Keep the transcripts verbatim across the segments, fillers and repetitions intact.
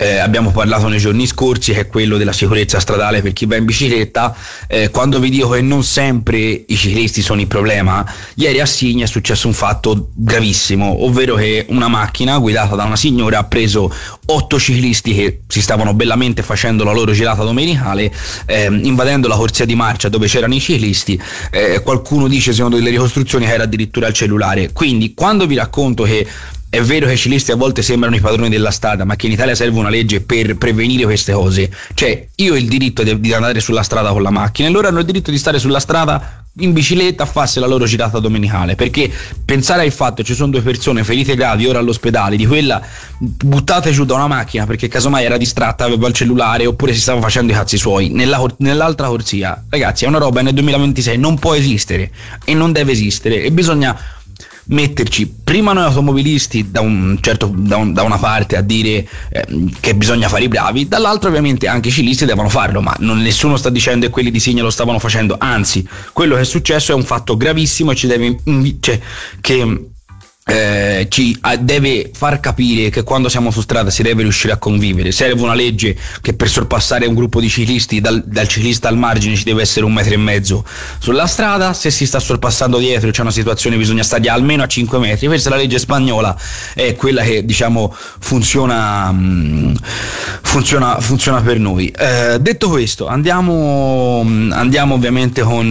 eh, abbiamo parlato nei giorni scorsi, che è quello della sicurezza stradale per chi va in bicicletta. Eh, quando vi dico che non sempre i ciclisti sono il problema, ieri a Signa è successo un fatto gravissimo, ovvero che una macchina guidata da una signora ha preso otto ciclisti che si stavano bellamente facendo la loro girata domenicale, eh, invadendo la corsia di marcia dove c'erano i ciclisti. Eh, qualcuno dice, secondo delle ricostruzioni, che era addirittura il cellulare. Quindi quando vi racconto che è vero che i ciclisti a volte sembrano i padroni della strada, ma che in Italia serve una legge per prevenire queste cose, cioè io ho il diritto di, di andare sulla strada con la macchina e loro hanno il diritto di stare sulla strada in bicicletta a farsi la loro girata domenicale, perché pensare al fatto che ci sono due persone ferite gravi ora all'ospedale, di quella buttate giù da una macchina perché casomai era distratta, aveva il cellulare oppure si stava facendo i cazzi suoi nella, nell'altra corsia, ragazzi, è una roba nel duemilaventisei non può esistere e non deve esistere, e bisogna metterci prima noi automobilisti da, un certo, da, un, da una parte a dire eh, che bisogna fare i bravi, dall'altra ovviamente anche i ciclisti devono farlo, ma non, nessuno sta dicendo che quelli di Signa lo stavano facendo, anzi quello che è successo è un fatto gravissimo e ci deve, cioè, che Eh, ci a, deve far capire che quando siamo su strada si deve riuscire a convivere. Serve una legge che per sorpassare un gruppo di ciclisti dal, dal ciclista al margine ci deve essere un metro e mezzo sulla strada, se si sta sorpassando dietro c'è una situazione bisogna stare almeno a cinque metri. Questa è la legge spagnola, è quella che diciamo funziona mh, funziona, funziona per noi. Eh, detto questo, andiamo andiamo ovviamente con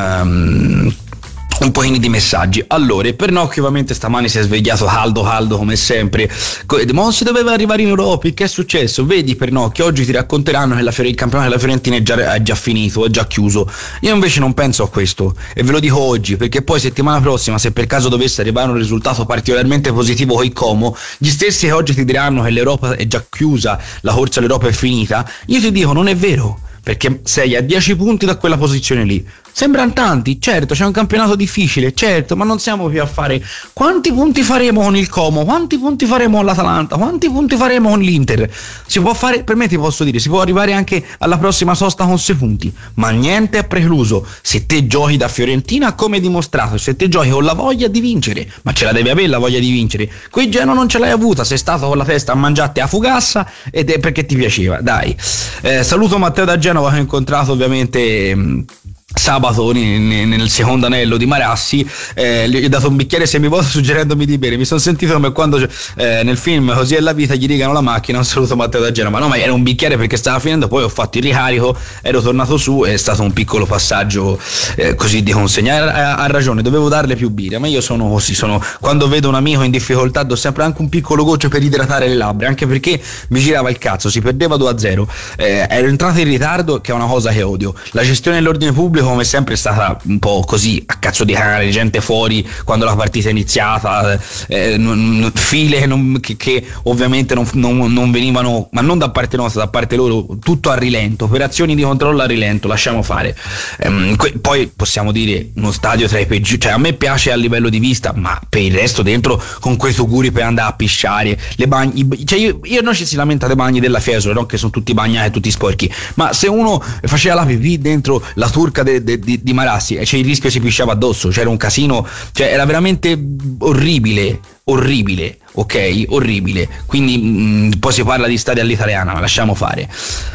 uh, un pochino di messaggi. Allora, Pernocchio ovviamente stamani si è svegliato caldo caldo come sempre, ma non si doveva arrivare in Europa, che è successo? Vedi Pernocchio, oggi ti racconteranno che la Fiore, il campionato della Fiorentina è già, è già finito, è già chiuso. Io invece non penso a questo e ve lo dico oggi, perché poi settimana prossima, se per caso dovesse arrivare un risultato particolarmente positivo con il Como, gli stessi che oggi ti diranno che l'Europa è già chiusa, la corsa all'Europa è finita, io ti dico non è vero, perché sei a dieci punti da quella posizione lì. Sembrano tanti, certo, c'è un campionato difficile, certo, ma non siamo più a fare quanti punti faremo con il Como, quanti punti faremo con l'Atalanta, quanti punti faremo con l'Inter. Si può fare, per me ti posso dire, si può arrivare anche alla prossima sosta con sei punti, ma niente è precluso se te giochi da Fiorentina come dimostrato, se te giochi con la voglia di vincere, ma ce la devi avere la voglia di vincere. Qui Genoa non ce l'hai avuta, sei stato con la testa a mangiarti a fugassa ed è perché ti piaceva, dai. Eh, saluto Matteo da Genova che ho incontrato ovviamente mh, sabato nel secondo anello di Marassi, eh, gli ho dato un bicchiere semivuoto suggerendomi di bere. Mi sono sentito come quando eh, nel film Così è la vita gli rigano la macchina. Un saluto Matteo da Genova, ma no, ma era un bicchiere perché stava finendo, poi ho fatto il ricarico, ero tornato su, è stato un piccolo passaggio eh, così di consegna. Ha, ha ragione, dovevo darle più birra, ma io sono così, sono, quando vedo un amico in difficoltà do sempre anche un piccolo goccio per idratare le labbra, anche perché mi girava il cazzo, si perdeva due a zero, eh, ero entrato in ritardo, che è una cosa che odio. La gestione dell'ordine pubblico come sempre è stata un po' così a cazzo di cane, gente fuori quando la partita è iniziata, eh, non, file non, che, che ovviamente non, non, non venivano, ma non da parte nostra, da parte loro, tutto a rilento, operazioni di controllo a rilento, lasciamo fare. Ehm, que- poi possiamo dire uno stadio tra i peggiori, cioè a me piace a livello di vista, ma per il resto dentro con quei tuguri per andare a pisciare, le bagni, cioè io, io non ci si lamenta dei bagni della Fiesole, no? Che sono tutti bagnati, tutti sporchi, ma se uno faceva la pipì dentro la turca de, de, de, di Marassi e c'è il rischio che si pisciava addosso, c'era un casino, cioè era veramente orribile, orribile, ok? Orribile. Quindi mh, poi si parla di stadi all'italiana, ma lasciamo fare.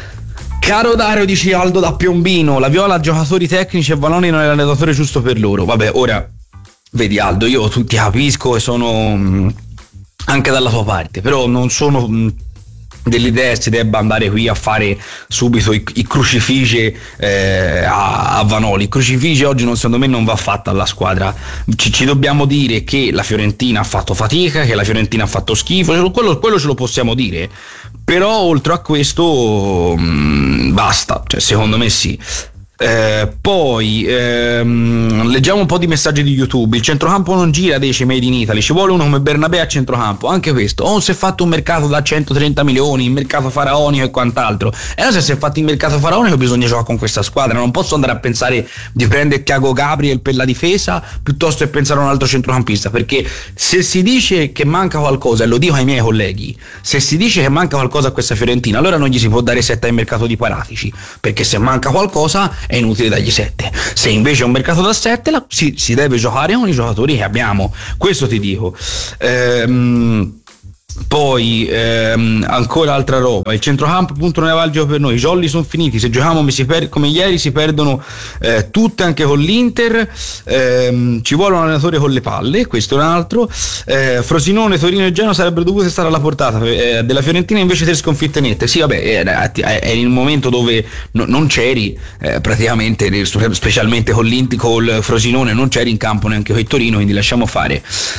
Caro Dario, dice Aldo da Piombino, la Viola giocatori tecnici e Vanoni non è l'allenatore giusto per loro. Vabbè, ora vedi Aldo, io ti capisco e sono mh, anche dalla tua parte, però non sono mh, dell'idea si debba andare qui a fare subito i, i crucifige eh, a, a Vanoli. Il crucifige oggi non, secondo me non va fatta alla squadra, ci, ci dobbiamo dire che la Fiorentina ha fatto fatica, che la Fiorentina ha fatto schifo, quello, quello ce lo possiamo dire, però oltre a questo mh, basta, cioè secondo me sì. Eh, poi ehm, leggiamo un po' di messaggi di YouTube. Il centrocampo non gira, dice Made in Italy, ci vuole uno come Bernabé a centrocampo. Anche questo, o si è fatto un mercato da centotrenta milioni, il mercato faraonico e quant'altro, e allora se si è fatto il mercato faraonico bisogna giocare con questa squadra. Non posso andare a pensare di prendere Thiago Gabriel per la difesa piuttosto che pensare a un altro centrocampista, perché se si dice che manca qualcosa, e lo dico ai miei colleghi, se si dice che manca qualcosa a questa Fiorentina, allora non gli si può dare sette al mercato di Paratici, perché se manca qualcosa è inutile dargli sette. Se invece è un mercato da sette la, si, si deve giocare con i giocatori che abbiamo, questo ti dico. ehm Poi ehm, ancora altra roba, il centrocampo punto nevralgico per noi, i jolly sono finiti, se giochiamo come, si per- come ieri si perdono eh, tutte anche con l'Inter, ehm, ci vuole un allenatore con le palle, questo è un altro, eh, Frosinone, Torino e Genoa sarebbero dovute stare alla portata eh, della Fiorentina, invece tre sconfitte nette. Sì vabbè, è, è il momento dove no, non c'eri eh, praticamente, specialmente con l'Inter, col Frosinone non c'eri in campo neanche con il Torino, quindi lasciamo fare.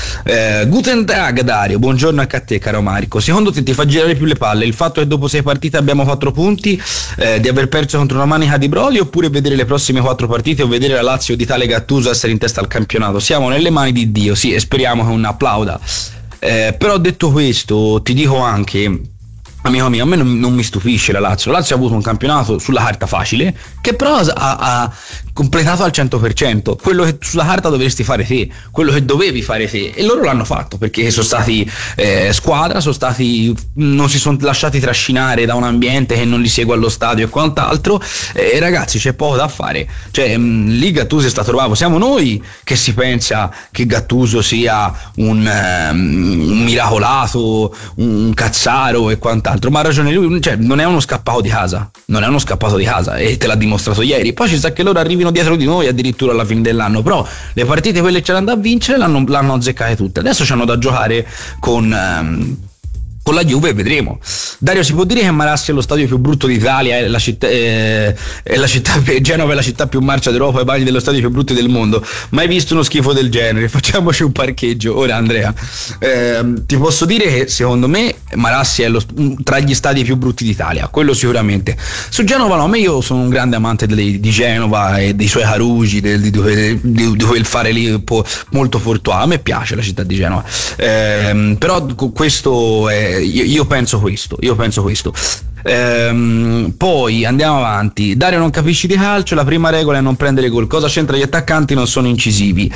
eh, Guten Tag Dario, buongiorno anche a te caro Marico, secondo te ti fa girare più le palle il fatto che dopo sei partite abbiamo quattro punti, eh, di aver perso contro una manica di broli, oppure vedere le prossime quattro partite o vedere la Lazio di tale Gattuso essere in testa al campionato? Siamo nelle mani di Dio, sì, e speriamo che non applauda. Eh, però detto questo ti dico anche, amico mio, a me non, non mi stupisce la Lazio. La Lazio ha avuto un campionato sulla carta facile, che però ha, ha completato al cento per cento quello che sulla carta dovresti fare te, quello che dovevi fare te, e loro l'hanno fatto perché sono stati eh, squadra, sono stati, non si sono lasciati trascinare da un ambiente che non li segue allo stadio e quant'altro. E ragazzi, c'è poco da fare, cioè mh, lì Gattuso è stato bravo. Siamo noi che si pensa che Gattuso sia un, um, un miracolato, un cazzaro e quant'altro, ma ha ragione lui, cioè non è uno scappato di casa, non è uno scappato di casa, e te l'ha dimostrato ieri. Poi ci sa che loro arrivino dietro di noi addirittura alla fine dell'anno, però le partite quelle che c'erano da vincere l'hanno, l'hanno azzeccate tutte. Adesso c'hanno da giocare con um, con la Juve, vedremo. Dario, si può dire che Marassi è lo stadio più brutto d'Italia, è la città, è, è la città Genova è la città più marcia d'Europa, i bagni dello stadio più brutti del mondo? Mai visto uno schifo del genere? Facciamoci un parcheggio. Ora Andrea, ehm, ti posso dire che secondo me Marassi è lo, tra gli stadi più brutti d'Italia, quello sicuramente. Su Genova no, ma io sono un grande amante di, di Genova e dei suoi carugi, di, di, di, di, di quel fare lì molto fortuato. A me piace la città di Genova, ehm, però questo è, Io, io penso questo, io penso questo. Ehm, poi andiamo avanti. Dario, non capisci di calcio, la prima regola è non prendere gol. Cosa c'entra? Gli attaccanti non sono incisivi.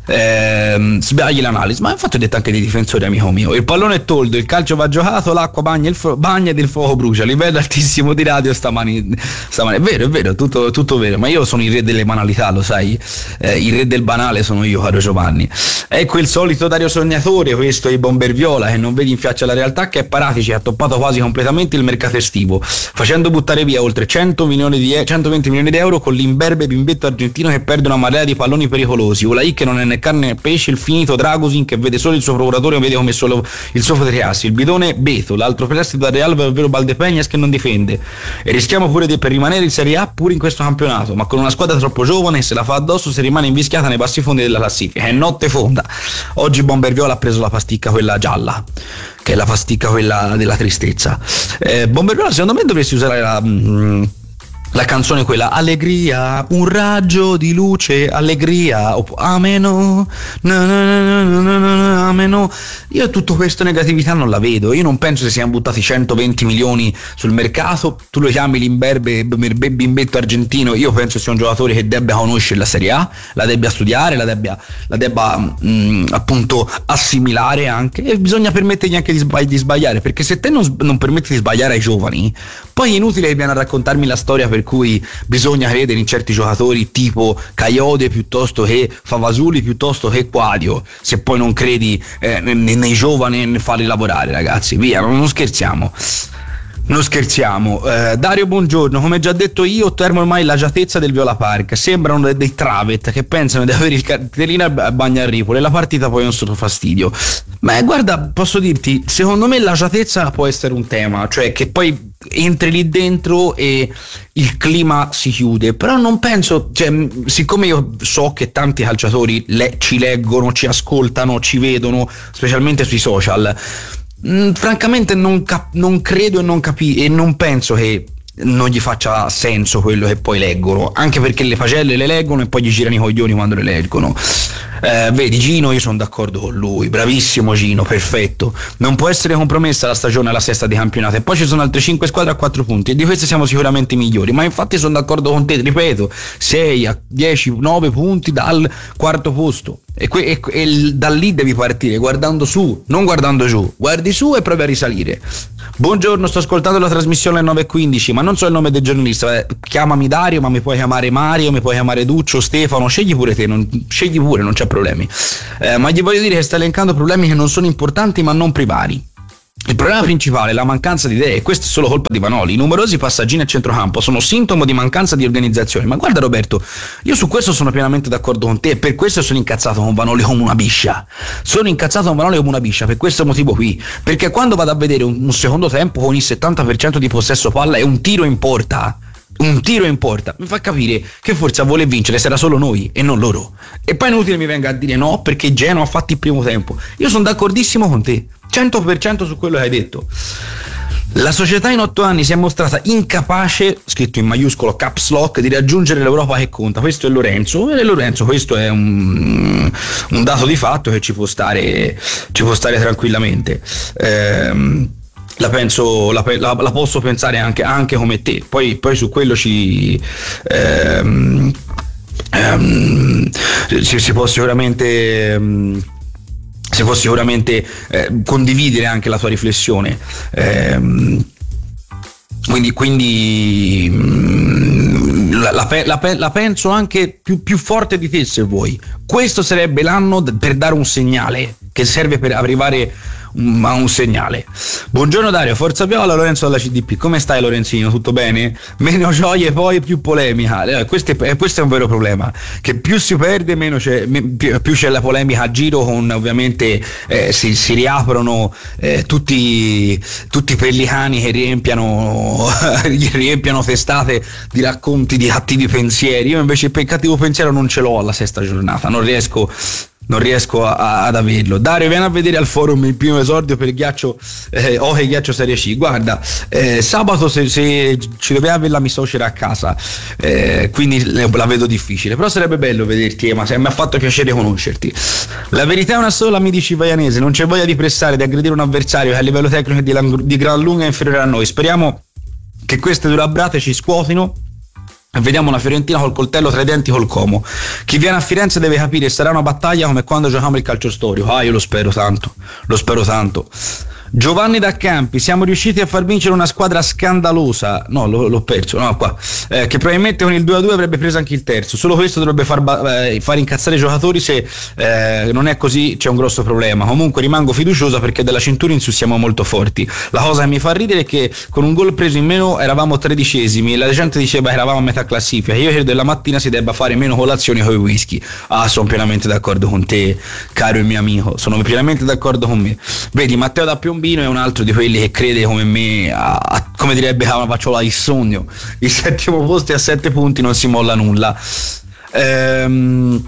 Ehm, sbagli l'analisi, ma infatti ho detto anche dei difensori, amico mio. Il pallone è tolto, il calcio va giocato, l'acqua bagna, il fo- bagna ed il fuoco brucia. Livello altissimo di radio stamani, stamani. È vero, è vero, tutto, tutto vero, ma io sono il re delle banalità, lo sai, eh, il re del banale sono io, caro Giovanni. Ecco il solito Dario sognatore, questo è il bomber viola, che non vedi in faccia la realtà, che è Paratici, ha toppato quasi completamente il mercato estivo, facendo buttare via oltre cento milioni di e- centoventi milioni di euro con l'imberbe bimbetto argentino che perde una marea di palloni pericolosi, Ulai che non è né carne né pesce, il finito Dragosin che vede solo il suo procuratore e vede come solo il suo Fotreassi, il bidone Beto, l'altro prestito da Real, ovvero Baldepeñas che non difende, e rischiamo pure di per rimanere in Serie A pure in questo campionato, ma con una squadra troppo giovane, se la fa addosso si rimane invischiata nei bassi fondi della classifica. È notte fonda. Oggi Bomber Viola ha preso la pasticca quella gialla, che è la pasticca quella della tristezza. eh, Bomber Viola, secondo me dovresti usare la mm, la canzone quella Allegria, un raggio di luce, allegria, op- ameno, na na na na na na, ameno. Io tutto questa negatività non la vedo. Io non penso che siano buttati centoventi milioni sul mercato. Tu lo chiami l'imberbe bimbetto argentino, io penso sia un giocatore che debba conoscere la Serie A, la debba studiare, la debba, la debba mh, appunto assimilare anche, e bisogna permettergli anche di, sbagli- di sbagliare, perché se te non, non permetti di sbagliare ai giovani, poi è inutile che vieni a raccontarmi la storia per cui bisogna credere in certi giocatori tipo Caiode piuttosto che Favasuli piuttosto che Quadio, se poi non credi eh, nei, nei giovani e ne farli lavorare. Ragazzi, via, non scherziamo. Non scherziamo. eh, Dario, buongiorno. Come già detto io, termo ormai l'agiatezza del Viola Park. Sembrano dei, dei travet che pensano di avere il cartellino a Bagnarripoli e la partita poi è un sotto fastidio. Ma guarda, posso dirti, secondo me l'agiatezza può essere un tema, cioè che poi entri lì dentro e il clima si chiude, però non penso, cioè, siccome io so che tanti calciatori le, ci leggono, ci ascoltano, ci vedono, specialmente sui social, Mm, francamente non, cap- non credo e non capi- e non penso che non gli faccia senso quello che poi leggono, anche perché le pagelle le leggono e poi gli girano i coglioni quando le leggono. Eh, vedi, Gino, io sono d'accordo con lui, bravissimo Gino, perfetto, non può essere compromessa la stagione alla sesta di campionato, e poi ci sono altre cinque squadre a quattro punti e di queste siamo sicuramente i migliori, ma infatti sono d'accordo con te, ripeto, sei a dieci, nove punti dal quarto posto, e, que- e, e da lì devi partire guardando su, non guardando giù, guardi su e provi a risalire. Buongiorno, sto ascoltando la trasmissione alle nove e quindici, ma non so il nome del giornalista, eh, chiamami Dario, ma mi puoi chiamare Mario, mi puoi chiamare Duccio, Stefano, scegli pure te, non, scegli pure, non c'è problemi. Eh, ma gli voglio dire che sta elencando problemi che non sono importanti ma non primari. Il problema principale è la mancanza di idee, e questo è solo colpa di Vanoli. I numerosi passaggini a centrocampo sono sintomo di mancanza di organizzazione. Ma guarda Roberto, io su questo sono pienamente d'accordo con te, e per questo sono incazzato con Vanoli come una biscia. Sono incazzato con Vanoli come una biscia per questo motivo qui, perché quando vado a vedere un, un secondo tempo con il settanta per cento di possesso palla e un tiro in porta, un tiro in porta, mi fa capire che forse a voler vincere sarà solo noi e non loro. E poi è inutile mi venga a dire no perché Genoa ha fatto il primo tempo. Io sono d'accordissimo con te, cento per cento su quello che hai detto. La società in otto anni si è mostrata incapace, scritto in maiuscolo caps lock, di raggiungere l'Europa che conta. Questo è Lorenzo, e Lorenzo questo è un, un dato di fatto che ci può stare, ci può stare tranquillamente. Ehm La, penso, la, la, la posso pensare anche, anche come te. Poi, poi su quello ci, ehm, ehm, si, si può sicuramente ehm, si può sicuramente eh, condividere anche la tua riflessione. Ehm, quindi quindi la, la, la, la penso anche più, più forte di te, se vuoi. Questo sarebbe l'anno per dare un segnale che serve per arrivare ma un segnale. Buongiorno Dario, forza Viola, Lorenzo dalla C D P. Come stai Lorenzino? Tutto bene? Meno gioie poi più polemica. Eh, questo, è, questo è un vero problema, che più si perde meno c'è, più, più c'è la polemica a giro, con ovviamente eh, si, si riaprono eh, tutti, tutti i pellicani che riempiano riempiano testate di racconti di cattivi pensieri. Io invece il cattivo pensiero non ce l'ho alla sesta giornata, non riesco non riesco a, a, ad averlo. Dario, vieni a vedere al forum il primo esordio per il ghiaccio eh, Oche Ghiaccio Serie C. Guarda, eh, sabato se, se ci doveva averla mi suocera a casa, eh, quindi la vedo difficile, però sarebbe bello vederti, ma se mi ha fatto piacere conoscerti. La verità è una sola, mi dici Vaianese, non c'è voglia di pressare, di aggredire un avversario che a livello tecnico è di, di gran lunga inferiore a noi. Speriamo che queste due labrate ci scuotino e vediamo una Fiorentina col coltello tra i denti, col Como. Chi viene a Firenze deve capire, sarà una battaglia come quando giochiamo il calcio storico. Ah, io lo spero tanto, lo spero tanto. Giovanni da Campi, siamo riusciti a far vincere una squadra scandalosa. No, l'ho, l'ho perso, no, qua. Eh, che probabilmente con il due a due avrebbe preso anche il terzo. Solo questo dovrebbe far, eh, far incazzare i giocatori. Se eh, non è così c'è un grosso problema. Comunque rimango fiduciosa perché della cintura in su siamo molto forti. La cosa che mi fa ridere è che con un gol preso in meno eravamo tredicesimi e la gente diceva che eravamo a metà classifica. Io credo che la mattina si debba fare meno colazioni con i whisky. Ah, sono pienamente d'accordo con te, caro il mio amico. Sono pienamente d'accordo con me. Vedi, Matteo da Piombino è un altro di quelli che crede come me a, a, come direbbe Cavapaciola, il sogno. Il settimo posto e a sette punti non si molla nulla. Ehm,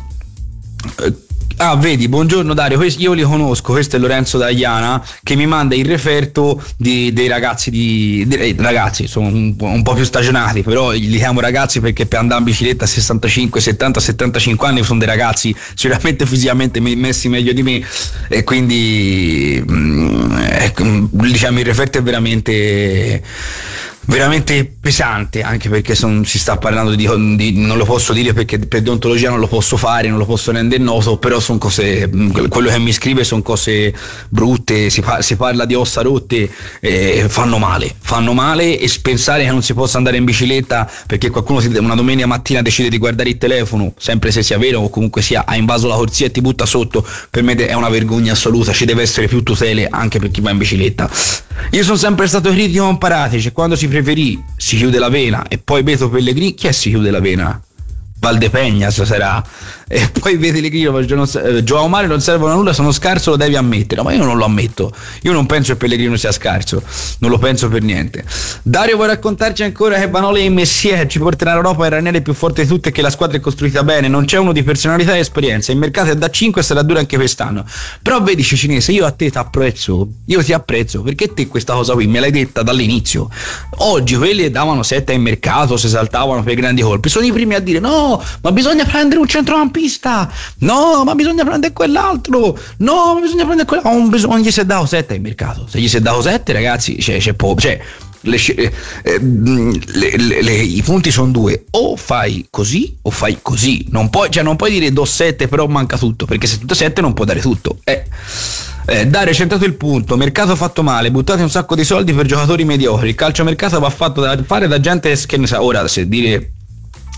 ah, vedi, buongiorno Dario, io li conosco. Questo è Lorenzo da Iana che mi manda il referto di, dei ragazzi di dei ragazzi, sono un, un po' più stagionati, però li chiamo ragazzi perché per andare in bicicletta a sessantacinque, settanta, settantacinque anni sono dei ragazzi sicuramente fisicamente messi meglio di me, e quindi ecco, diciamo il referto è veramente veramente pesante, anche perché son, si sta parlando di, di non lo posso dire perché per deontologia non lo posso fare, non lo posso rendere noto, però sono cose, quello che mi scrive sono cose brutte, si, fa, si parla di ossa rotte, eh, fanno male fanno male e pensare che non si possa andare in bicicletta perché qualcuno una domenica mattina decide di guardare il telefono, sempre se sia vero o comunque sia, ha invaso la corsia e ti butta sotto, per me è una vergogna assoluta. Ci deve essere più tutele anche per chi va in bicicletta. Io sono sempre stato critico con Paratici, quando si preferì si chiude la vena e poi Beto Pellegrini, chi è si chiude la vena? Valdepegnas sarà, e poi vedi Pellegrino, Joao Mario non servono a nulla, sono scarso, lo devi ammettere. Ma io non lo ammetto, io non penso che Pellegrino sia scarso, non lo penso per niente. Dario, vuoi raccontarci ancora che Vanoli e Messier ci porteranno in Europa, il Ranieri più forte di tutte e che la squadra è costruita bene, non c'è uno di personalità e esperienza, il mercato è da cinque e sarà duro anche quest'anno. Però vedi Cicinese, io a te ti apprezzo, io ti apprezzo perché te questa cosa qui me l'hai detta dall'inizio. Oggi quelli che davano sette in mercato, si esaltavano per i grandi colpi, sono i primi a dire no, ma bisogna prendere un centrocampista, no, ma bisogna prendere quell'altro, no, ma bisogna prendere quell'altro. Non, bisogna, non gli si è dato sette in mercato. Se gli si è dato sette, ragazzi, c'è, c'è po- cioè, le, eh, le, le, le, i punti sono due: o fai così o fai così. Non puoi, cioè, non puoi dire do sette però manca tutto, perché se tutto sette non può dare tutto. Eh. Eh, Dario, centrato il punto, mercato fatto male, buttate un sacco di soldi per giocatori mediocri. Il calciomercato va fatto da fare da gente che ne sa. Ora, se dire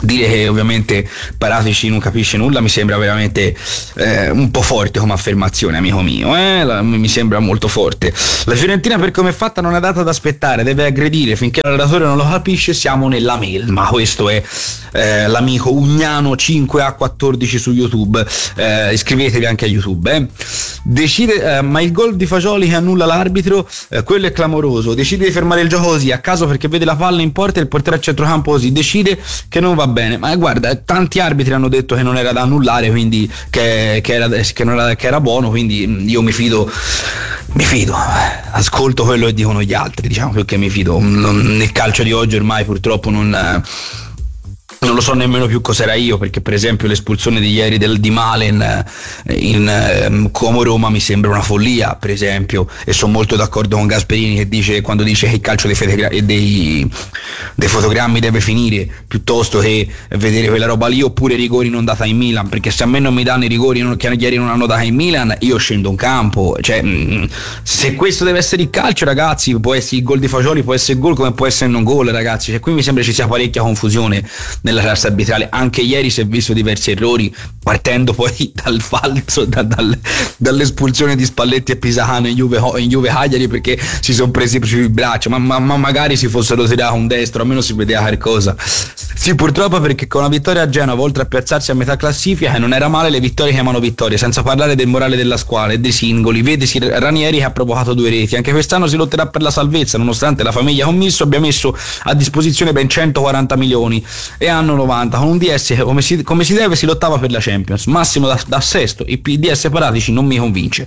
dire che ovviamente Paratici non capisce nulla mi sembra veramente eh, un po' forte come affermazione, amico mio, eh? La, mi sembra molto forte. La Fiorentina, per come è fatta, non è data ad aspettare, deve aggredire, finché l'allenatore non lo capisce siamo nella melma. Questo è eh, l'amico Ugnano cinque A quattordici su YouTube, eh, iscrivetevi anche a YouTube, eh. Decide, eh, ma il gol di Fagioli che annulla l'arbitro, eh, quello è clamoroso. Decide di fermare il gioco così a caso perché vede la palla in porta e il portiere a centrocampo così decide che non va bene. Ma guarda, tanti arbitri hanno detto che non era da annullare, quindi che, che, era, che, non era, che era buono, quindi io mi fido, mi fido, ascolto quello che dicono gli altri, diciamo, perché mi fido. Nel calcio di oggi ormai purtroppo non... non lo so nemmeno più cos'era io, perché per esempio l'espulsione di ieri del, di Malen in eh, Como Roma mi sembra una follia, per esempio, e sono molto d'accordo con Gasperini che dice, quando dice che il calcio dei, fotogra- dei, dei fotogrammi deve finire piuttosto che vedere quella roba lì, oppure rigori non data in Milan, perché se a me non mi danno i rigori che ieri non hanno data in Milan io scendo in campo, cioè mh, se questo deve essere il calcio, ragazzi, può essere il gol di Fagioli, può essere gol come può essere non gol, ragazzi, cioè, qui mi sembra ci sia parecchia confusione nella classe arbitrale. Anche ieri si è visto diversi errori, partendo poi dal falso, da, dal, dall'espulsione di Spalletti e Pisano in Juve, in Juve Cagliari, perché si sono presi sui braccia, ma, ma, ma magari si fossero tirati un destro, almeno si vedeva qualcosa. Sì, purtroppo, perché con la vittoria a Genova, oltre a piazzarsi a metà classifica, non era male, le vittorie chiamano vittorie, senza parlare del morale della squadra e dei singoli. Vedesi Ranieri che ha provocato due reti, anche quest'anno si lotterà per la salvezza, nonostante la famiglia commisso abbia messo a disposizione ben centoquaranta milioni e hanno novanta, con un D S come si, come si deve si lottava per la Champions, massimo da, da sesto. I D S Paratici non mi convince.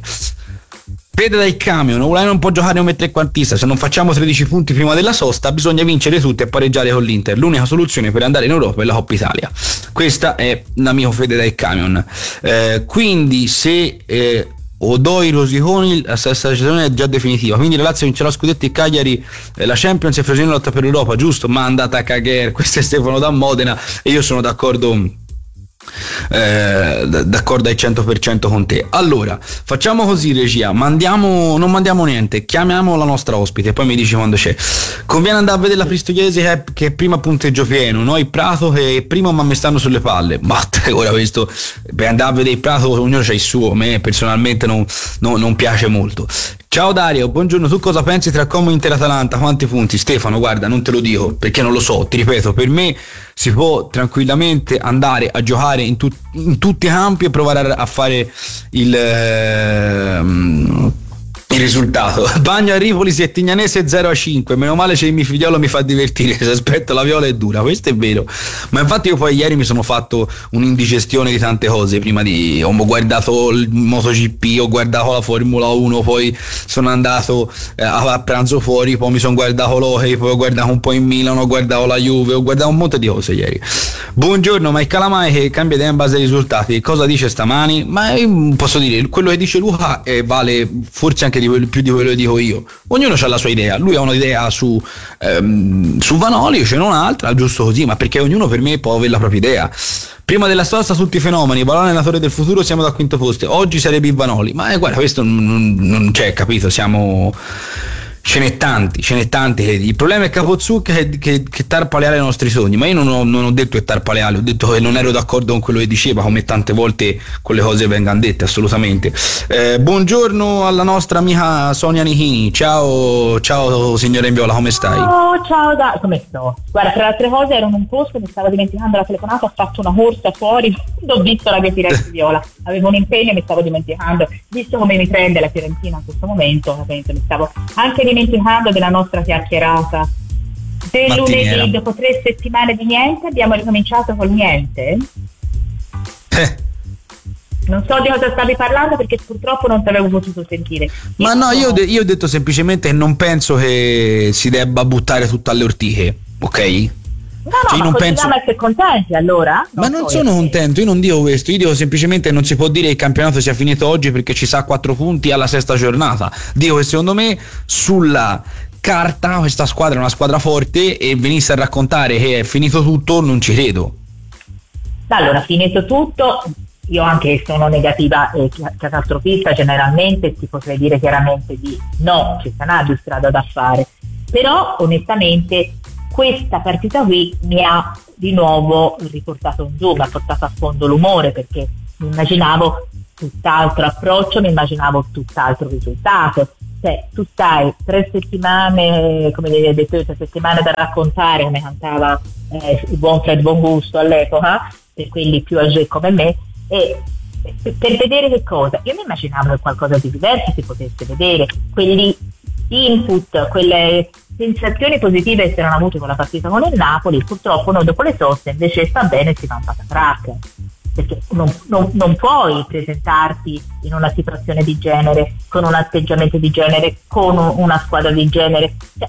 Vede dal camion, Ulai non può giocare come trequartista, se non facciamo tredici punti prima della sosta bisogna vincere tutti e pareggiare con l'Inter, l'unica soluzione per andare in Europa è la Coppa Italia. Questa è l'amico Fede dal camion. Eh, quindi se eh, Odoi Rosiconi la stagione è già definitiva, quindi la Lazio vincerà scudetto, il Cagliari eh, la Champions e Frosinone lotta per l'Europa, giusto? Ma andata a cagare. Questo è Stefano da Modena e io sono d'accordo Eh, d'accordo al cento per cento con te. Allora facciamo così, regia, mandiamo, non mandiamo niente, chiamiamo la nostra ospite e poi mi dici quando c'è. Conviene andare a vedere la Pistoiese che, che è prima punteggio pieno, noi Prato che è primo ma mi stanno sulle palle. Ma ora questo, per andare a vedere il Prato ognuno c'ha il suo, a me personalmente non, non, non piace molto. Ciao Dario, buongiorno, tu cosa pensi tra Como, Inter e Atalanta? Quanti punti? Stefano, guarda, non te lo dico perché non lo so, ti ripeto, per me si può tranquillamente andare a giocare in, tu- in tutti i campi e provare a, a fare il, ehm, il risultato. Bagno a Ripoli, Settignanese zero a cinque, meno male c'è il mio figliolo, mi fa divertire, se aspetto la viola è dura, questo è vero, ma infatti io poi ieri mi sono fatto un'indigestione di tante cose, prima di ho guardato il MotoGP, ho guardato la Formula uno, poi sono andato eh, a pranzo fuori, poi mi sono guardato l'Hockey, poi ho guardato un po' in Milano, ho guardato la Juve, ho guardato un monte di cose ieri. Buongiorno, ma il Calamai che cambia idea in base ai risultati, cosa dice stamani? Ma posso dire, quello che dice Luca eh, vale forse anche di più di quello che dico io. Ognuno ha la sua idea, lui ha un'idea su ehm, su Vanoli, io ce n'ho un'altra, giusto così, ma perché ognuno per me può avere la propria idea. Prima della sosta tutti i fenomeni, Valone allenatore del futuro, siamo da quinto posto, oggi sarebbe il Vanoli, ma eh, guarda, questo non, non c'è, capito, siamo ce n'è tanti, ce n'è tanti. Il problema è Capozzucca che, che, che tarpaleale i nostri sogni, ma io non ho, non ho detto che tarpaleale, ho detto che non ero d'accordo con quello che diceva, come tante volte quelle cose vengano dette, assolutamente. Eh, buongiorno alla nostra amica Sonia Nichini, ciao, ciao signora in viola, come stai? Oh, ciao, da... come sto? Guarda, tra le altre cose ero in un posto, mi stavo dimenticando la telefonata, ho fatto una corsa fuori, ho visto la mia Firenze viola, avevo un impegno e mi stavo dimenticando, visto come mi prende la Fiorentina in questo momento, mi stavo anche dimenticando della nostra chiacchierata del Mattiniera. Lunedì. Dopo tre settimane di niente abbiamo ricominciato col niente. Eh. Non so di cosa stavi parlando perché purtroppo non ti avevo potuto sentire. Ma no, io, de- io ho detto semplicemente che non penso che si debba buttare tutto alle ortiche, ok? No, no, cioè, ma non continuiamo penso... a essere contenti allora? Ma non sono contento, io non dico questo, io dico semplicemente che non si può dire che il campionato sia finito oggi perché ci sa quattro punti alla sesta giornata. Dico che secondo me sulla carta questa squadra è una squadra forte e venisse a raccontare che è finito tutto non ci credo. Allora, finito tutto, io anche sono negativa e catastrofista generalmente, ti potrei dire chiaramente di no, ci sarà più strada da fare, però onestamente questa partita qui mi ha di nuovo riportato in giù, mi ha portato a fondo l'umore, perché mi immaginavo tutt'altro approccio, mi immaginavo tutt'altro risultato. Cioè, tu stai tre settimane, come vi ho detto, tre settimane da raccontare, come cantava eh, il buon Fred Bongusto all'epoca, per quelli più âgé come me, e per vedere che cosa? Io mi immaginavo che qualcosa di diverso si potesse vedere, quelli input, quelle sensazioni positive che si erano avute con la partita con il Napoli, purtroppo noi dopo le soste invece sta bene si va in patatrack, perché non, non, non puoi presentarti in una situazione di genere, con un atteggiamento di genere, con un, una squadra di genere. Cioè,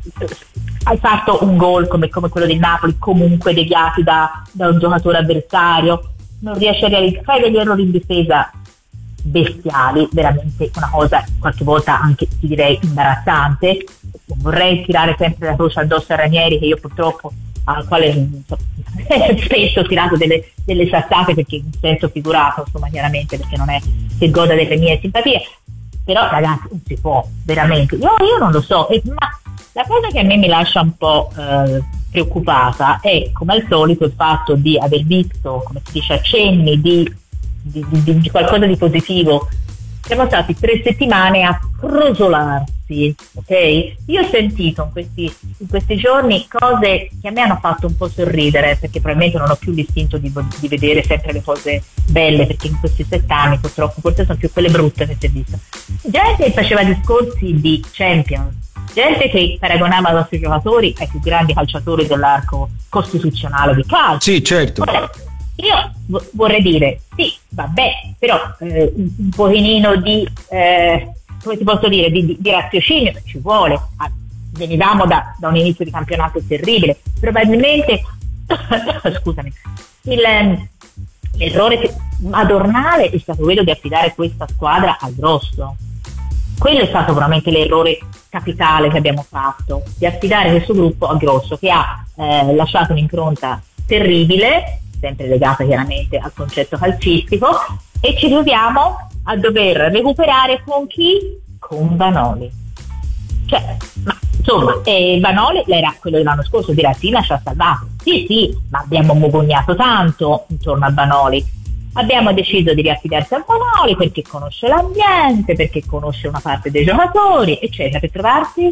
hai fatto un gol come, come quello del Napoli, comunque deviati da, da un giocatore avversario, non riesci a realizzare, fai degli errori in difesa bestiali, veramente una cosa qualche volta anche ti direi imbarazzante. Non vorrei tirare sempre la croce addosso a Ranieri, che io purtroppo al quale so, spesso ho tirato delle, delle sassate, perché in senso figurato, insomma, chiaramente, perché non è che goda delle mie simpatie, però ragazzi non si può veramente, io, io non lo so, e, ma la cosa che a me mi lascia un po' eh, preoccupata è, come al solito, il fatto di aver visto, come si dice, accenni di, di, di, di qualcosa di positivo. Siamo stati tre settimane a crosolarsi, ok? Io ho sentito in questi, in questi giorni cose che a me hanno fatto un po' sorridere, perché probabilmente non ho più l'istinto di, di vedere sempre le cose belle, perché in questi sette anni purtroppo forse sono più quelle brutte che si è vista. Gente che faceva discorsi di Champions, gente che paragonava i nostri giocatori ai più grandi calciatori dell'arco costituzionale di calcio. Sì, certo. Ora, io v- vorrei dire, sì, vabbè, però eh, un, un pochino di, eh, come ti posso dire, di, di, di raziocinio ci vuole. Ah, venivamo da, da un inizio di campionato terribile, probabilmente, scusami, il, l'errore madornale è stato quello di affidare questa squadra al grosso. Quello è stato veramente l'errore capitale che abbiamo fatto, di affidare questo gruppo al grosso, che ha eh, lasciato un'impronta terribile, sempre legata chiaramente al concetto calcistico, e ci troviamo a dover recuperare con chi? Con Vanoli. Cioè, ma insomma, eh, Vanoli era quello dell'anno scorso, dirà sì, ma ci ha salvato. Sì, sì, ma abbiamo mogognato tanto intorno a Vanoli. Abbiamo deciso di riaffidarsi a Vanoli perché conosce l'ambiente, perché conosce una parte dei giocatori, eccetera, per trovarsi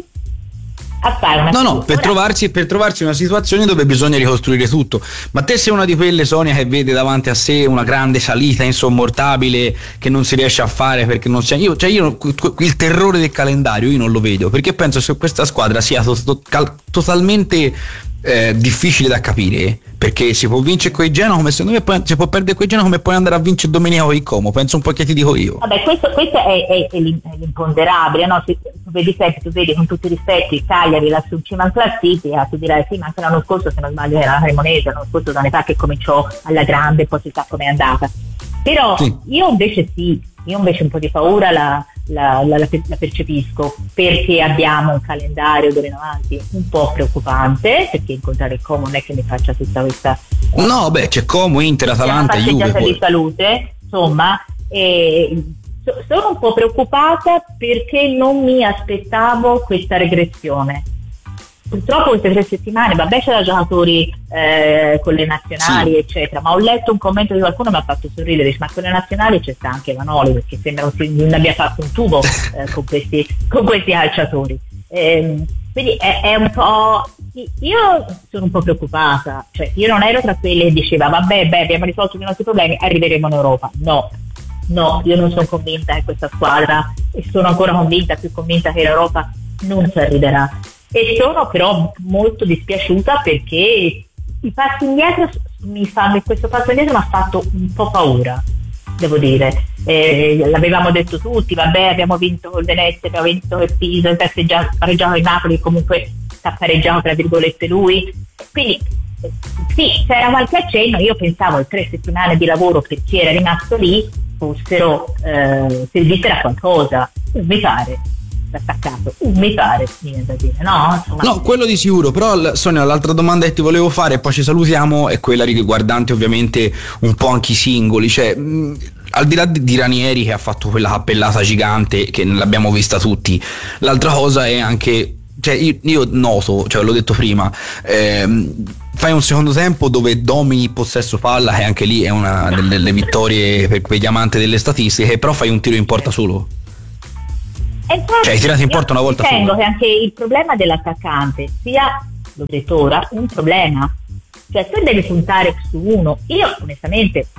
a fare una no no per trovarsi, per trovarsi in una situazione dove bisogna ricostruire tutto. Ma te sei una di quelle, Sonia, che vede davanti a sé una grande salita insormontabile che non si riesce a fare perché non c'è, io, cioè io il terrore del calendario io non lo vedo, perché penso che questa squadra sia to- to- cal- totalmente eh, difficile da capire, perché si può vincere con il Genoa come secondo me poi, si può perdere con il Genoa come puoi andare a vincere domenica con il Como, penso un po' che ti dico io. Vabbè, questo, questo è, è, è l'imponderabile, no? Se tu vedi sempre, tu vedi con tutti i rispetti il Cagliari lassù in cima in classifica, tu dirai sì, ma anche l'anno scorso, se non sbaglio, era la Cremonese, l'anno scorso da un'età che cominciò alla grande, poi si sa com'è andata. Però sì. io invece sì, io invece un po' di paura la, la, la, la, la percepisco, perché abbiamo un calendario d'ora in avanti un po' preoccupante, perché incontrare il Como non è che mi faccia tutta questa eh, no beh c'è Como, Inter, Atalanta, Juve poi. di salute, insomma, e sono un po' preoccupata perché non mi aspettavo questa regressione. Purtroppo queste tre settimane, vabbè, c'è da giocatori eh, con le nazionali, sì. eccetera, ma ho letto un commento di qualcuno che mi ha fatto sorridere, ma con le nazionali c'è sta anche Vanoli, perché sembra che non abbia fatto un tubo eh, con questi con questi calciatori. Eh, quindi è, è un po'. Io sono un po' preoccupata, cioè io non ero tra quelle che diceva vabbè, beh, abbiamo risolto i nostri problemi, arriveremo in Europa. No, no, io non sono convinta che questa squadra, e sono ancora convinta, più convinta che l'Europa non ci arriverà. E sono però molto dispiaciuta perché i passi indietro mi fanno, questo passo indietro mi ha fatto un po' paura, devo dire. Eh, l'avevamo detto tutti, vabbè, abbiamo vinto col Venezia, abbiamo vinto il Pisa, ha pareggiato il Napoli, comunque sta pareggiato tra virgolette lui, quindi sì, c'era qualche accenno. Io pensavo che tre settimane di lavoro per chi era rimasto lì fossero eh, servissero a qualcosa, mi pare attaccato, mi pare, viene da dire, no? Insomma, no, quello di sicuro. Però Sonia, l'altra domanda che ti volevo fare e poi ci salutiamo è quella riguardante ovviamente un po' anche i singoli, cioè mh, al di là di, di Ranieri, che ha fatto quella cappellata gigante che l'abbiamo vista tutti, l'altra cosa è anche cioè io, io noto, cioè l'ho detto prima, ehm, fai un secondo tempo dove domini il possesso palla, e anche lì è una delle, delle vittorie per quegli amanti delle statistiche, però fai un tiro in porta solo. Infatti, cioè hai tirato in porta una volta sola. Ritengo che anche il problema dell'attaccante sia, l'ho detto ora, un problema. Cioè se devi puntare su uno, io onestamente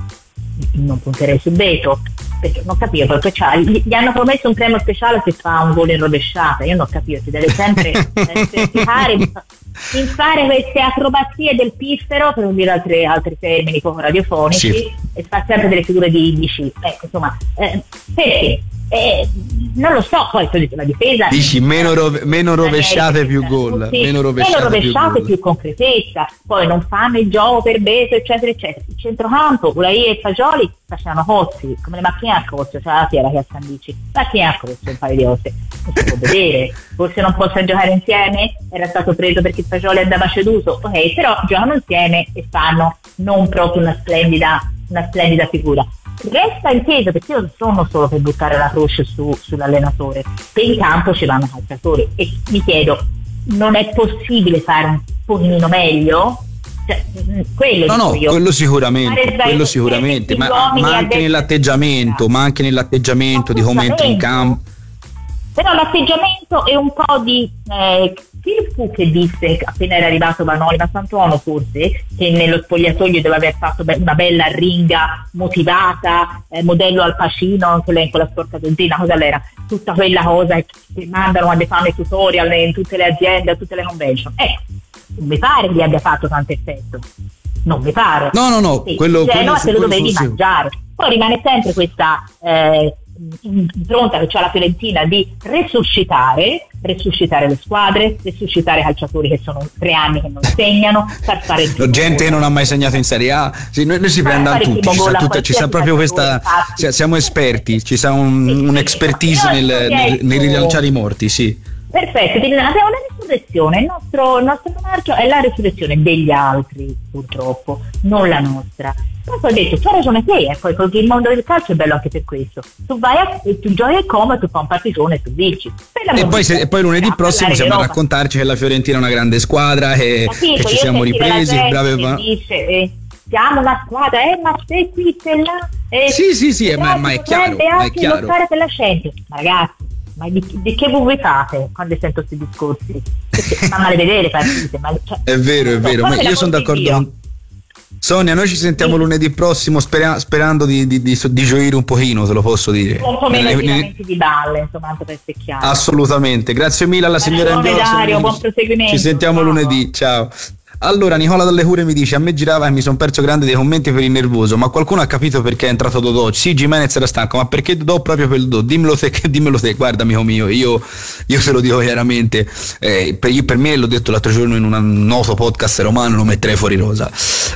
non punterei su Beto, perché non capivo, perché cioè, gli, gli hanno promesso un premio speciale se fa un gol in rovesciata, io non capivo, si deve sempre cercare di fare queste acrobazie del piffero, per non dire altri, altri termini poco radiofonici, sì. E fa sempre delle figure di indici, ecco, insomma, eh, perché? Eh, non lo so, poi la difesa dici meno, rove, meno rovesciate più gol, sì, meno rovesciate, meno rovesciate più, più concretezza, poi non fanno il gioco per Beto eccetera eccetera. Il centrocampo, Ulai e Fagioli facevano cozzi come le macchine a cozzo, cioè la fiera che a San Dici, macchine a cozzo, un paio di volte non si può vedere, forse non possono giocare insieme, era stato preso perché Fagioli andava ceduto, ok, però giocano insieme e fanno non proprio una splendida una splendida figura. Resta inteso, perché io non sono solo per buttare la croce su, sull'allenatore, che in campo ci vanno calciatori, e mi chiedo, non è possibile fare un pochino meglio? Cioè, quello no no io. quello sicuramente quello sicuramente ma, ma anche nell'atteggiamento ma anche nell'atteggiamento di come entri in campo. Però l'atteggiamento è un po' di eh, chi fu che disse appena era arrivato Vanoli, ma Sant'Uomo forse, che nello spogliatoio deve aver fatto una bella ringa motivata, eh, modello Al Pacino, anche lei con la sporca dozzina, cosa l'era? Tutta quella cosa che mandano quando fanno i tutorial in tutte le aziende, a tutte le convention. Ecco, non mi pare che gli abbia fatto tanto effetto. Non mi pare. No, no, no, sì, quello, cioè, quello no, se lo dovevi sì. mangiare. Poi rimane sempre questa eh, impronta che c'ha la Fiorentina di resuscitare, resuscitare le squadre, resuscitare calciatori che sono tre anni che non segnano, far fare il la gente che non ha mai segnato in Serie A, sì, noi, noi si prendono tutti, ci sa, tutta, ci sa proprio questa, cioè, siamo esperti, ci sa un, sì, un'expertise nel, nel, nel rilanciare i morti, sì. Perfetto, abbiamo la risurrezione, il nostro, il nostro marchio è la risurrezione degli altri, purtroppo, non la nostra. Poi ho detto, c'ha ragione te, eh, poi il mondo del calcio è bello anche per questo. Tu vai a, tu giochi al Como, tu fai un partitone e tu vinci. E poi, se, e poi lunedì prossimo siamo a raccontarci che la Fiorentina è una grande squadra, che, Capito, che ci siamo ripresi, bravi va- dice, eh, siamo una squadra, eh, ma sei qui, sei là. Eh, sì, sì, sì, ma, ma è chiaro, ma è chiaro. lottare per la Champions. Ma ragazzi, ma di, di che voi fate quando sento questi discorsi? Ma male vedere partite, ma, cioè, è vero, è vero, ma io sono d'accordo con Sonia, noi ci sentiamo sì. lunedì prossimo spera- sperando di, di, di, di gioire un pochino, te lo posso dire. Un po' meno ne... di balle, insomma, anche per secchiare. Assolutamente, grazie mille alla signora Angelo. Buon proseguimento. Ci sentiamo ciao. lunedì, ciao. Allora Nicola Dalle Cure mi dice: a me girava e mi sono perso grande dei commenti per il nervoso, ma qualcuno ha capito perché è entrato Dodò? Sì, Gimenez era stanco, ma perché Dodò proprio per Dodò? Dimmelo te, dimmelo te, guarda amico mio, io, io te lo dico chiaramente, eh, per, io, per me l'ho detto l'altro giorno in un noto podcast romano, lo metterei fuori rosa.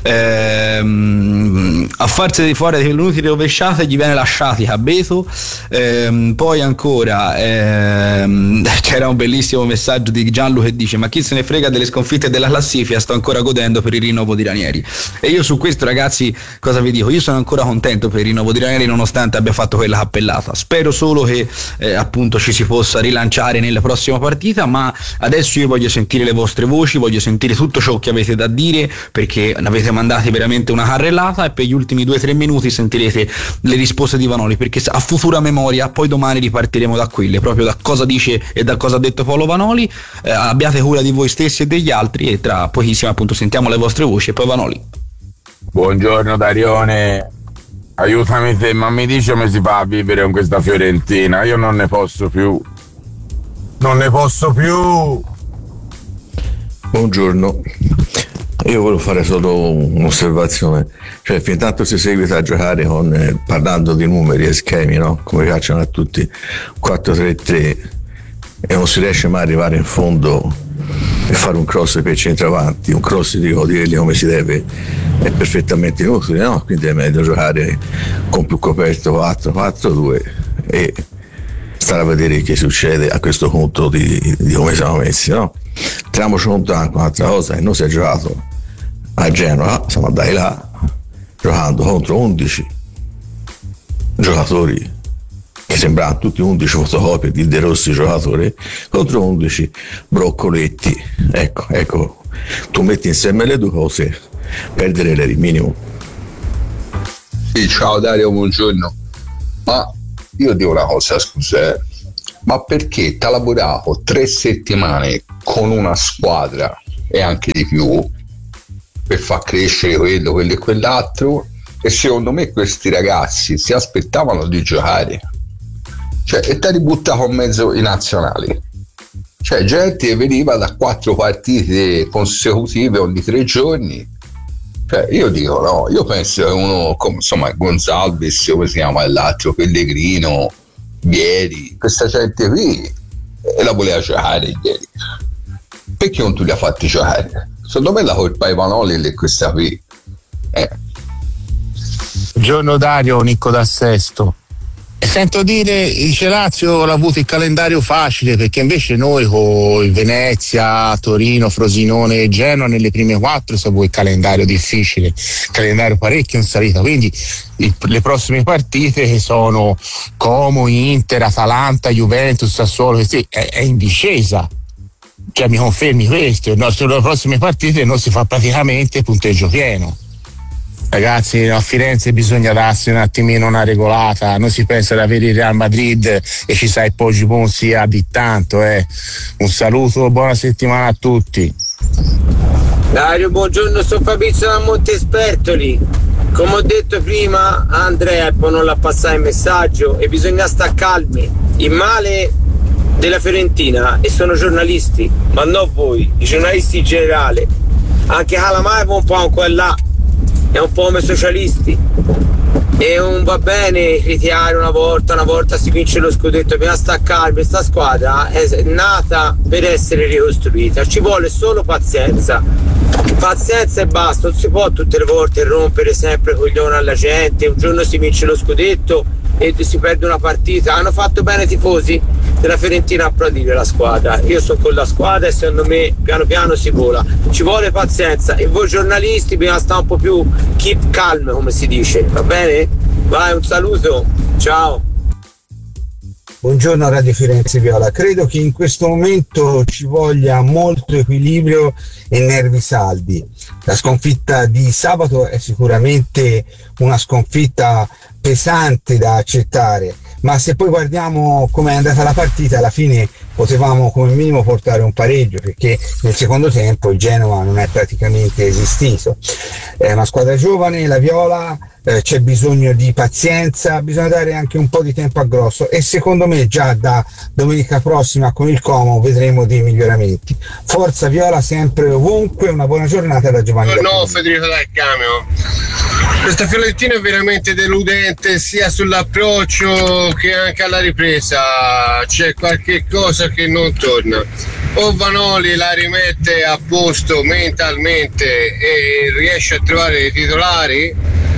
ehm, a farsi di fuori delle inutili rovesciate gli viene lasciati a Beto. ehm, poi ancora ehm, c'era un bellissimo messaggio di Gianlu che dice: ma chi se ne frega delle sconfitte della classifica, sto ancora godendo per il rinnovo di Ranieri. E io su questo, ragazzi, cosa vi dico? Io sono ancora contento per il rinnovo di Ranieri, nonostante abbia fatto quella cappellata. Spero solo che eh, appunto ci si possa rilanciare nella prossima partita, ma adesso io voglio sentire le vostre voci, voglio sentire tutto ciò che avete da dire, perché ne avete mandati veramente una carrellata, e per gli ultimi due tre minuti sentirete le risposte di Vanoli, perché a futura memoria poi domani ripartiremo da quelle, proprio da cosa dice e da cosa ha detto Paolo Vanoli. Eh, abbiate cura di voi stessi e degli altri, e tra pochissimo appunto sentiamo le vostre voci e poi Vanoli. Buongiorno Darione, aiutami te, ma mi dici come si fa a vivere con questa Fiorentina? Io non ne posso più, non ne posso più. Buongiorno, io volevo fare solo un'osservazione, cioè fin tanto si seguita a giocare con eh, parlando di numeri e schemi, no? Come piacciono a tutti, quattro tre tre, e non si riesce mai ad arrivare in fondo e fare un cross per centravanti, un cross dico dirgli come si deve, è perfettamente inutile, no? Quindi è meglio giocare con più coperto quattro quattro due e stare a vedere che succede a questo punto di, di come siamo messi, no? Tiriamoci conto anche un'altra cosa, che noi si è giocato a Genova, siamo andati là giocando contro undici giocatori che sembravano tutti undici fotocopie di De Rossi giocatore contro undici broccoletti. Ecco, ecco, tu metti insieme le due cose, perdere l'era il minimo. Sì, ciao Dario, buongiorno. Ma io dico una cosa, scusa, eh. ma perché ti ha lavorato tre settimane con una squadra e anche di più per far crescere quello, quello e quell'altro, e secondo me questi ragazzi si aspettavano di giocare, cioè, e ti ributtato in mezzo i nazionali, cioè gente veniva da quattro partite consecutive ogni tre giorni. Cioè, io dico no, io penso che uno come insomma Gonzalez, come si chiama l'altro, Pellegrino, Vieri, questa gente qui e la voleva giocare ieri, perché non tu li ha fatti giocare? Secondo me la colpa è Vanoli e questa qui. Eh. Buongiorno Dario, Nicco da Sesto. E sento dire dice Lazio l'ha avuto il calendario facile, perché invece noi con il Venezia, Torino, Frosinone e Genoa nelle prime quattro siamo il calendario difficile, calendario parecchio in salita, quindi il, le prossime partite sono Como, Inter, Atalanta, Juventus, Sassuolo, è, è in discesa. Cioè mi confermi questo? No, sulle prossime partite non si fa praticamente punteggio pieno. Ragazzi, a Firenze bisogna darsi un attimino una regolata, non si pensa di avere il Real Madrid e ci sa il Poggibon sia di tanto. Eh. Un saluto, buona settimana a tutti. Dario, buongiorno, sono Fabrizio da Montespertoli. Come ho detto prima, Andrea poi non l'ha passato il messaggio e bisogna stare calmi. Il male della Fiorentina, e sono giornalisti, ma non voi, i giornalisti in generale, anche Calamaro un po' ancora là, è un po' come socialisti, e non va bene criticare una volta, una volta si vince lo scudetto, bisogna stare calmi. Questa squadra è nata per essere ricostruita, ci vuole solo pazienza, pazienza e basta, non si può tutte le volte rompere sempre coglione alla gente. Un giorno si vince lo scudetto e si perde una partita. Hanno fatto bene i tifosi della Fiorentina a applaudire la squadra, io sono con la squadra e secondo me piano piano si vola, ci vuole pazienza, e voi giornalisti bisogna stare un po' più keep calm, come si dice, va bene? Vai, un saluto, ciao. Buongiorno Radio Firenze Viola, credo che in questo momento ci voglia molto equilibrio e nervi saldi. La sconfitta di sabato è sicuramente una sconfitta pesante da accettare, ma se poi guardiamo come è andata la partita, alla fine potevamo come minimo portare un pareggio, perché nel secondo tempo il Genoa non è praticamente esistito. È una squadra giovane, la Viola, eh, c'è bisogno di pazienza, bisogna dare anche un po' di tempo a Grosso, e secondo me già da domenica prossima con il Como vedremo dei miglioramenti. Forza Viola sempre ovunque, una buona giornata da Giovanni. No, Federico Dal Cameo. Questa Fiorentina è veramente deludente sia sull'approccio che anche alla ripresa, c'è qualche cosa che non torna. O Vanoli la rimette a posto mentalmente e riesce a trovare i titolari,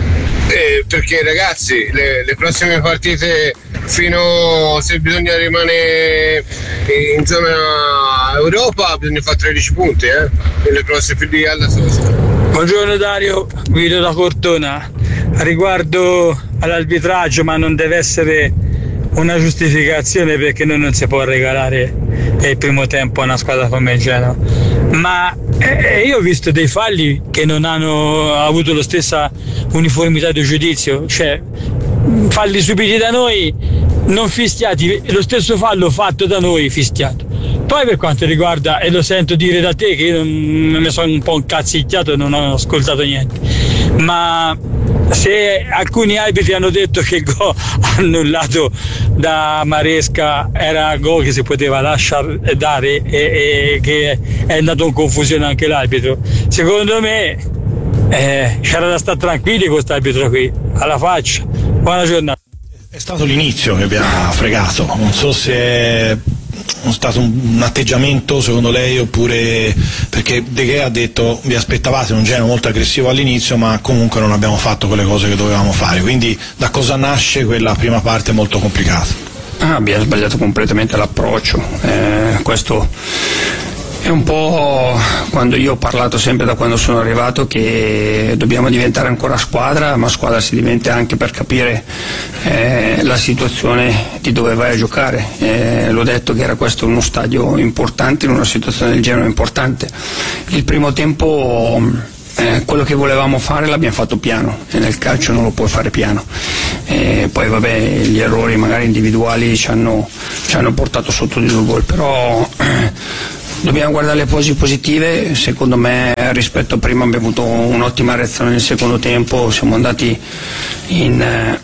eh, perché ragazzi le, le prossime partite, fino se bisogna rimanere in zona Europa, bisogna fare tredici punti eh, nelle prossime lì alla sosta. Buongiorno Dario, Guido da Cortona. Riguardo all'arbitraggio, ma non deve essere una giustificazione, perché noi non si può regalare il primo tempo a una squadra come il Genoa, ma eh, io ho visto dei falli che non hanno avuto la stessa uniformità di giudizio, cioè falli subiti da noi non fischiati, lo stesso fallo fatto da noi fischiato. Poi per quanto riguarda, e lo sento dire da te che io non, non mi sono un po' incazzicchiato e non ho ascoltato niente, ma se alcuni arbitri hanno detto che il gol annullato da Maresca era gol che si poteva lasciare dare e, e che è andato in confusione anche l'arbitro, secondo me eh, c'era da stare tranquilli con quest'arbitro qui, alla faccia. Buona giornata. È stato l'inizio che abbiamo fregato, non so se è stato un atteggiamento secondo lei, oppure perché De Gea ha detto vi aspettavate un Genoa molto aggressivo all'inizio, ma comunque non abbiamo fatto quelle cose che dovevamo fare, quindi da cosa nasce quella prima parte molto complicata? Ah, abbiamo sbagliato completamente l'approccio, eh, questo È un po' quando io ho parlato sempre da quando sono arrivato che dobbiamo diventare ancora squadra, ma squadra si diventa anche per capire eh, la situazione di dove vai a giocare. Eh, l'ho detto che era questo uno stadio importante, in una situazione del genere importante. Il primo tempo eh, quello che volevamo fare l'abbiamo fatto piano e nel calcio non lo puoi fare piano. Eh, poi vabbè, gli errori magari individuali ci hanno, ci hanno portato sotto di due gol, però eh, dobbiamo guardare le cose positive. Secondo me rispetto a prima abbiamo avuto un'ottima reazione nel secondo tempo, siamo andati in eh,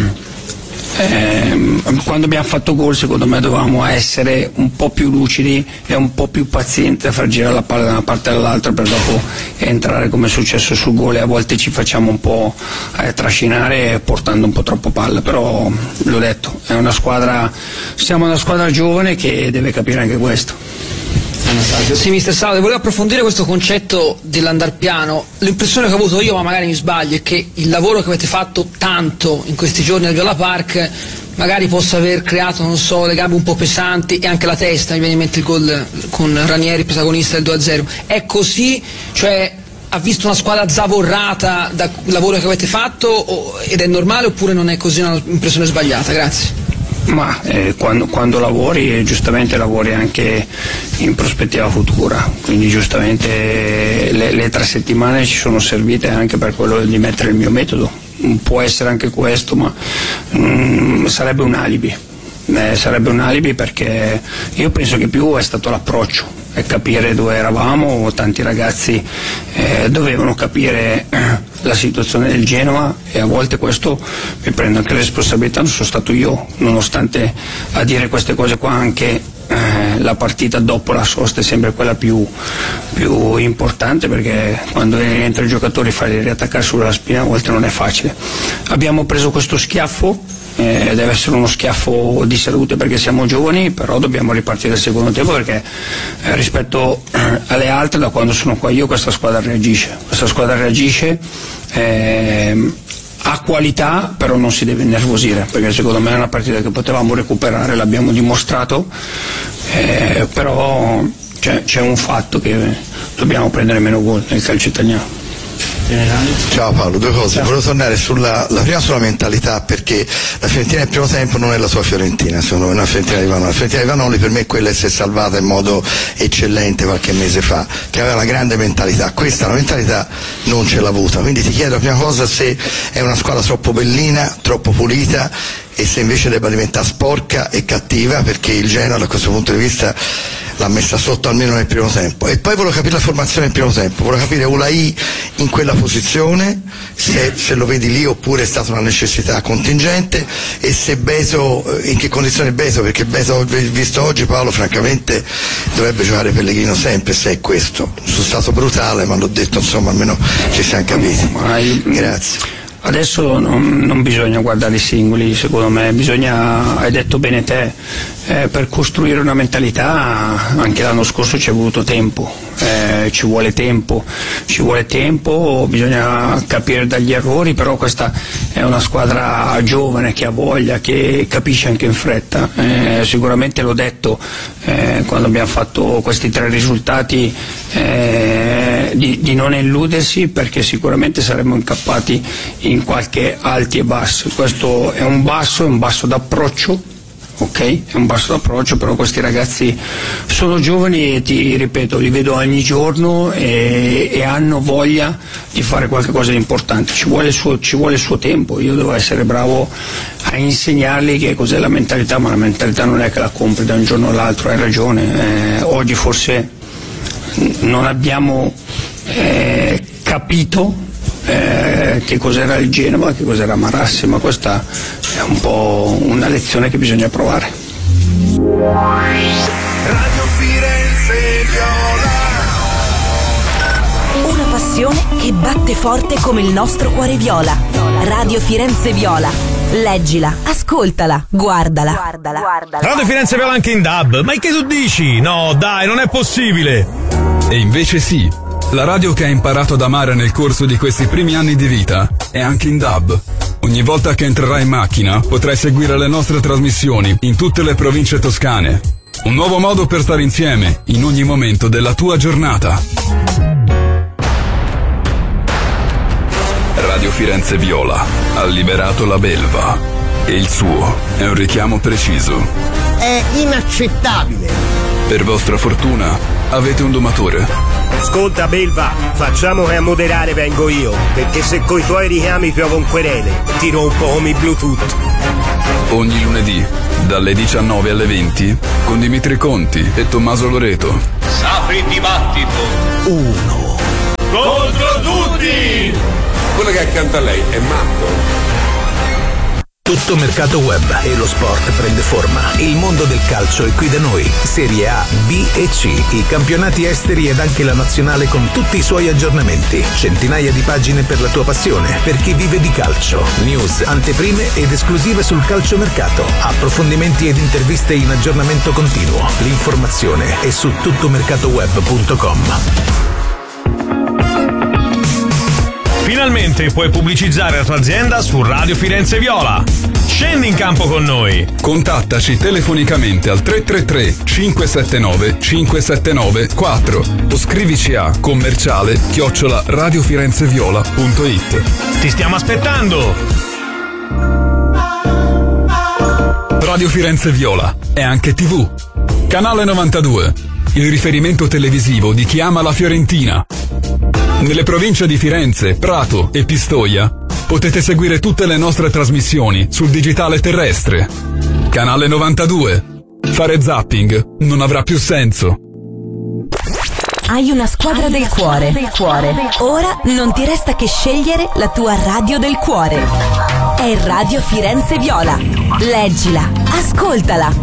eh, quando abbiamo fatto gol secondo me dovevamo essere un po' più lucidi e un po' più pazienti a far girare la palla da una parte all'altra per dopo entrare come è successo sul gol, e a volte ci facciamo un po' eh, trascinare portando un po' troppo palla, però l'ho detto, è una squadra, siamo una squadra giovane che deve capire anche questo. Sì, mister Salve, volevo approfondire questo concetto dell'andar piano. L'impressione che ho avuto io, ma magari mi sbaglio, è che il lavoro che avete fatto tanto in questi giorni al Viola Park magari possa aver creato, non so, le gambe un po' pesanti e anche la testa. Mi viene in mente il gol con Ranieri, protagonista del due a zero. È così? Cioè, ha visto una squadra zavorrata dal lavoro che avete fatto o, ed è normale, oppure non è così, un'impressione sbagliata? Grazie. Ma eh, quando, quando lavori, giustamente lavori anche in prospettiva futura, quindi giustamente le, le tre settimane ci sono servite anche per quello di mettere il mio metodo. Può essere anche questo, ma mm, sarebbe un alibi. Eh, sarebbe un alibi perché io penso che più è stato l'approccio e capire dove eravamo. Tanti ragazzi eh, dovevano capire eh, la situazione del Genoa, e a volte questo mi prendo anche le responsabilità, non sono stato io, nonostante a dire queste cose qua anche eh, la partita dopo la sosta è sempre quella più, più importante, perché quando entra i giocatori farli riattaccare sulla spina a volte non è facile. Abbiamo preso questo schiaffo, Eh, deve essere uno schiaffo di salute perché siamo giovani, però dobbiamo ripartire il secondo tempo perché eh, rispetto eh, alle altre, da quando sono qua io, questa squadra reagisce, questa squadra reagisce eh, ha qualità, però non si deve innervosire, perché secondo me è una partita che potevamo recuperare, l'abbiamo dimostrato, eh, però c'è, c'è un fatto che dobbiamo prendere meno gol nel calcio italiano. Ciao Paolo, due cose. Volevo tornare sulla la prima sulla mentalità, perché la Fiorentina nel primo tempo non è la sua Fiorentina, sono una Fiorentina di Vanoli. La Fiorentina di Vanoli per me quella si è salvata in modo eccellente qualche mese fa, che aveva una grande mentalità. Questa la mentalità non ce l'ha avuta, quindi ti chiedo la prima cosa se è una squadra troppo bellina, troppo pulita, e se invece debba diventare sporca e cattiva, perché il Genoa da questo punto di vista l'ha messa sotto almeno nel primo tempo. E poi volevo capire la formazione del primo tempo, volevo capire Ulai in quella posizione, se, se lo vedi lì oppure è stata una necessità contingente, e se Beto, in che condizione Beto, perché Beto visto oggi, Paolo, francamente dovrebbe giocare Pellegrino sempre, se è questo. Sono stato brutale, ma l'ho detto, insomma, almeno ci siamo capiti. Grazie. Adesso non, non bisogna guardare i singoli, secondo me bisogna, hai detto bene te, eh, per costruire una mentalità anche l'anno scorso ci è voluto tempo, eh, ci vuole tempo, ci vuole tempo, bisogna capire dagli errori, però questa è una squadra giovane che ha voglia, che capisce anche in fretta, eh, sicuramente l'ho detto eh, quando abbiamo fatto questi tre risultati, eh, di, di non illudersi, perché sicuramente saremmo incappati in qualche alti e bassi. Questo è un basso, è un basso d'approccio, ok? È un basso d'approccio, però questi ragazzi sono giovani e ti ripeto, li vedo ogni giorno e, e hanno voglia di fare qualcosa di importante. Ci vuole il suo, ci vuole il suo tempo, io devo essere bravo a insegnargli che cos'è la mentalità, ma la mentalità non è che la compri da un giorno all'altro, hai ragione. Eh, oggi forse non abbiamo eh, capito Eh, che cos'era il Genova, che cos'era Marassi, ma questa è un po' una lezione che bisogna provare. Radio Firenze Viola. Una passione che batte forte come il nostro cuore viola. Radio Firenze Viola. Leggila, ascoltala, guardala. guardala. guardala. Radio Firenze Viola anche in D A B. Ma che tu dici? No, dai, non è possibile. E invece sì. La radio che hai imparato ad amare nel corso di questi primi anni di vita è anche in D A B. Ogni volta che entrerai in macchina potrai seguire le nostre trasmissioni in tutte le province toscane. Un nuovo modo per stare insieme in ogni momento della tua giornata. Radio Firenze Viola ha liberato la belva e il suo è un richiamo preciso. È inaccettabile. Per vostra fortuna avete un domatore. Ascolta Belva, facciamo che a moderare vengo io, perché se coi tuoi richiami piovo un querele, ti rompo come i Bluetooth. Ogni lunedì, dalle diciannove alle venti, con Dimitri Conti e Tommaso Loreto. Sapri dibattito. Uno. Contro tutti! Quello che accanto a lei è matto. Tutto mercato web e lo sport prende forma. Il mondo del calcio è qui da noi. Serie A, B e C, i campionati esteri ed anche la nazionale con tutti i suoi aggiornamenti. Centinaia di pagine per la tua passione, per chi vive di calcio. News, anteprime ed esclusive sul calciomercato. Approfondimenti ed interviste in aggiornamento continuo. L'informazione è su tuttomercatoweb punto com. Finalmente puoi pubblicizzare la tua azienda su Radio Firenze Viola. Scendi in campo con noi. Contattaci telefonicamente al tre tre tre cinque sette nove cinque sette nove quattro o scrivici a commerciale chiocciola radiofirenzeviola punto it. Ti stiamo aspettando. Radio Firenze Viola è anche tivù. Canale novantadue, il riferimento televisivo di chi ama la Fiorentina. Nelle province di Firenze, Prato e Pistoia potete seguire tutte le nostre trasmissioni sul digitale terrestre. Canale novantadue. Fare zapping non avrà più senso. Hai una squadra del cuore. del cuore. Ora non ti resta che scegliere la tua radio del cuore. È Radio Firenze Viola. Leggila, ascoltala,